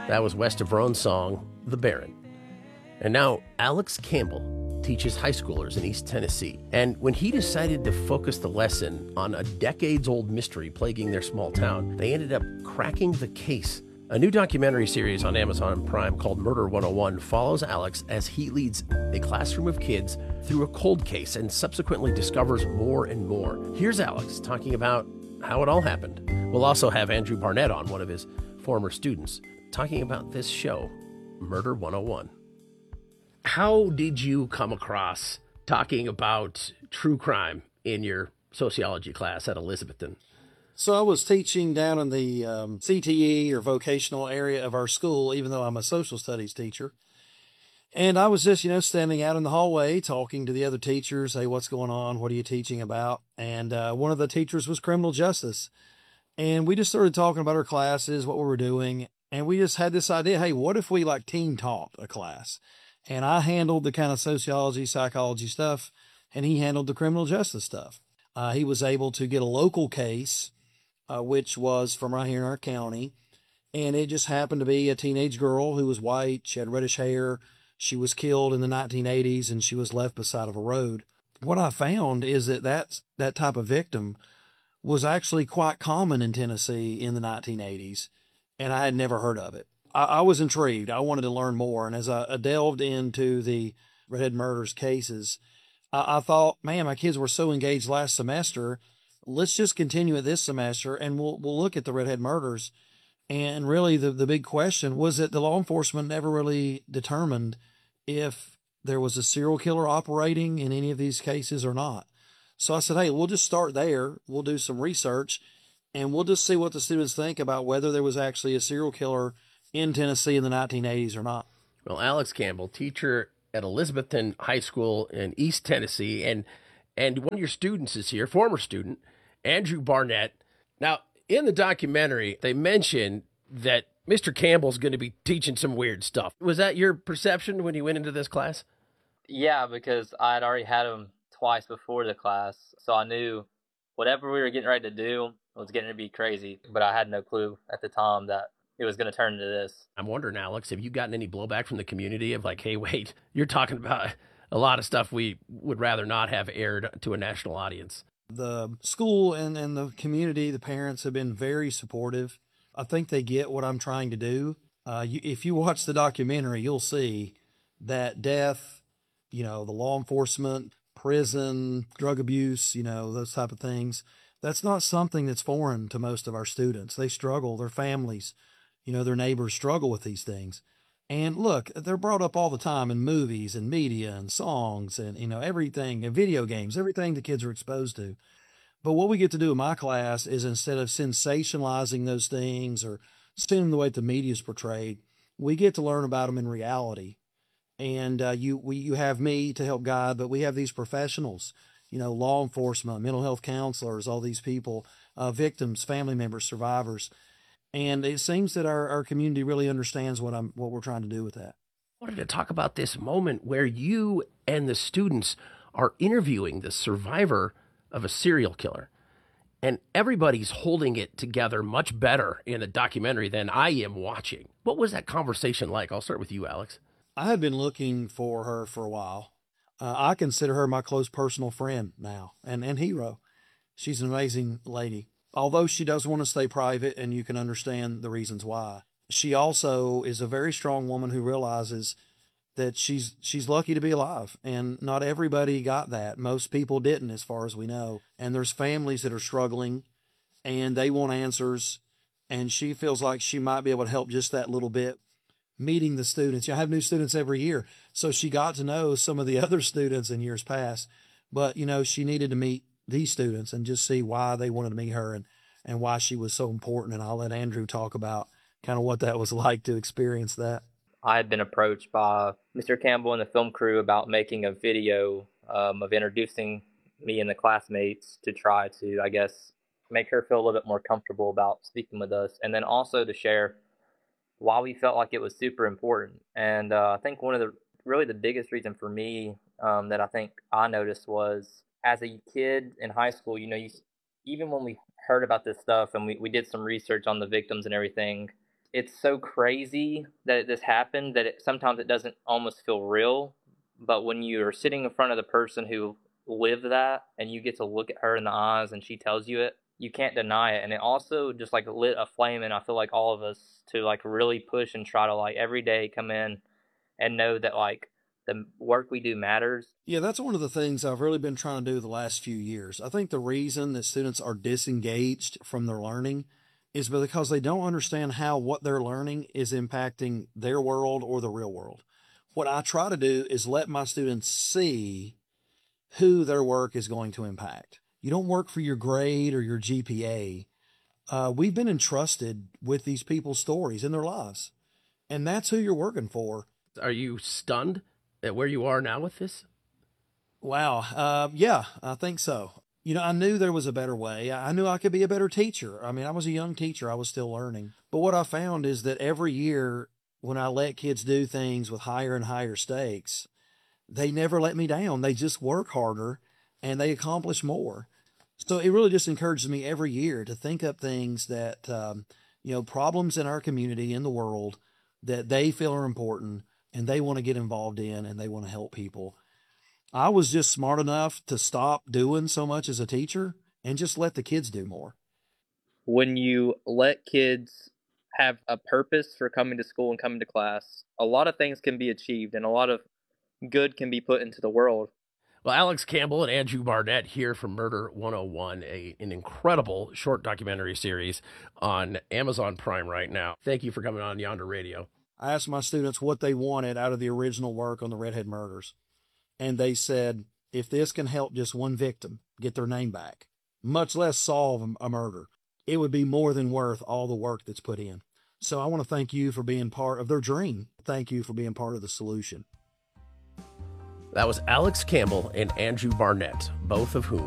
That was West of Roan's song, The Baron. And now Alex Campbell teaches high schoolers in East Tennessee. And when he decided to focus the lesson on a decades-old mystery plaguing their small town, they ended up cracking the case. A new documentary series on Amazon Prime called Murder 101 follows Alex as he leads a classroom of kids through a cold case and subsequently discovers more and more. Here's Alex talking about how it all happened. We'll also have Andrew Barnett on, one of his former students, talking about this show, Murder 101. How did you come across talking about true crime in your sociology class at Elizabethton? So I was teaching down in the CTE or vocational area of our school, even though I'm a social studies teacher. And I was just, standing out in the hallway talking to the other teachers. Hey, what's going on? What are you teaching about? And one of the teachers was criminal justice. And we just started talking about our classes, what we were doing. And we just had this idea, hey, what if we team taught a class? And I handled the kind of sociology, psychology stuff, and he handled the criminal justice stuff. He was able to get a local case, which was from right here in our county. And it just happened to be a teenage girl who was white. She had reddish hair. She was killed in the 1980s, and she was left beside of a road. What I found is that type of victim was actually quite common in Tennessee in the 1980s, and I had never heard of it. I was intrigued. I wanted to learn more, and as I delved into the redhead murders cases, I thought, man, my kids were so engaged last semester. Let's just continue it this semester, and we'll look at the redhead murders. And really, the big question was that the law enforcement never really determined if there was a serial killer operating in any of these cases or not. So I said, hey, we'll just start there. We'll do some research, and we'll just see what the students think about whether there was actually a serial killer in Tennessee in the 1980s or not. Well, Alex Campbell, teacher at Elizabethton High School in East Tennessee, and one of your students is here, former student, Andrew Barnett. Now, in the documentary, they mention that Mr. Campbell's going to be teaching some weird stuff. Was that your perception when you went into this class? Yeah, because I'd already had him twice before the class, so I knew whatever we were getting ready to do was getting to be crazy, but I had no clue at the time that it was going to turn into this. I'm wondering, Alex, have you gotten any blowback from the community of hey, wait, you're talking about a lot of stuff we would rather not have aired to a national audience? The school and the community, the parents have been very supportive. I think they get what I'm trying to do. If you watch the documentary, you'll see that death, the law enforcement, prison, drug abuse, those type of things, that's not something that's foreign to most of our students. They struggle, their families, their neighbors struggle with these things. And look, they're brought up all the time in movies and media and songs and, everything, and video games, everything the kids are exposed to. But what we get to do in my class is, instead of sensationalizing those things or seeing them the way the media is portrayed, we get to learn about them in reality. And you have me to help guide, but we have these professionals, law enforcement, mental health counselors, all these people, victims, family members, survivors. And it seems that our community really understands what we're trying to do with that. I wanted to talk about this moment where you and the students are interviewing the survivor of a serial killer. And everybody's holding it together much better in the documentary than I am watching. What was that conversation like? I'll start with you, Alex. I had been looking for her for a while. I consider her my close personal friend now and hero. She's an amazing lady. Although she does want to stay private, and you can understand the reasons why. She also is a very strong woman who realizes that she's lucky to be alive, and not everybody got that. Most people didn't, as far as we know. And there's families that are struggling, and they want answers, and she feels like she might be able to help just that little bit. Meeting the students, I have new students every year, so she got to know some of the other students in years past. But she needed to meet these students and just see why they wanted to meet her and why she was so important. And I'll let Andrew talk about kind of what that was like to experience that. I had been approached by Mr. Campbell and the film crew about making a video of introducing me and the classmates to try to, I guess, make her feel a little bit more comfortable about speaking with us, and then also to share why we felt like it was super important. And I think one of the biggest reason for me that I think I noticed was, as a kid in high school, even when we heard about this stuff and we did some research on the victims and everything, it's so crazy that this happened that sometimes it doesn't almost feel real. But when you're sitting in front of the person who lived that and you get to look at her in the eyes and she tells you it, you can't deny it. And it also just like lit a flame, and I feel like all of us to like really push and try to like every day come in and know that like the work we do matters. Yeah, that's one of the things I've really been trying to do the last few years. I think the reason that students are disengaged from their learning is because they don't understand how what they're learning is impacting their world or the real world. What I try to do is let my students see who their work is going to impact. You don't work for your grade or your GPA. We've been entrusted with these people's stories in their lives, and that's who you're working for. Are you stunned at where you are now with this? Wow. Yeah, I think so. You know, I knew there was a better way. I knew I could be a better teacher. I mean, I was a young teacher. I was still learning. But what I found is that every year when I let kids do things with higher and higher stakes, they never let me down. They just work harder and they accomplish more. So it really just encourages me every year to think up things that, problems in our community, in the world, that they feel are important and they want to get involved in and they want to help people. I was just smart enough to stop doing so much as a teacher and just let the kids do more. When you let kids have a purpose for coming to school and coming to class, a lot of things can be achieved and a lot of good can be put into the world. Well, Alex Campbell and Andrew Barnett here from Murder 101, an incredible short documentary series on Amazon Prime right now. Thank you for coming on Yonder Radio. I asked my students what they wanted out of the original work on the Redhead murders. And they said, if this can help just one victim get their name back, much less solve a murder, it would be more than worth all the work that's put in. So I want to thank you for being part of their dream. Thank you for being part of the solution. That was Alex Campbell and Andrew Barnett, both of whom